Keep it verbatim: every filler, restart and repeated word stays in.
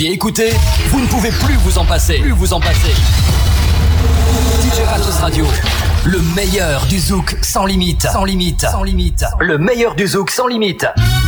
Et écoutez, vous ne pouvez plus vous en passer. Plus vous en passer. D J Ratos Radio, le meilleur du zouk sans limite. Sans limite. Sans limite. Le meilleur du zouk sans limite.